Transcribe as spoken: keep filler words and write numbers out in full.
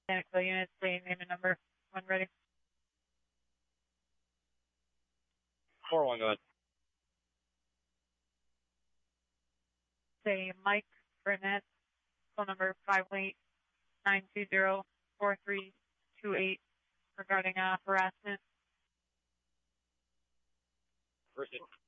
Mechanical unit, say name and number when ready. four one, go ahead. Say Mike Burnett, phone number five eight nine two zero four three two eight regarding uh, harassment. First,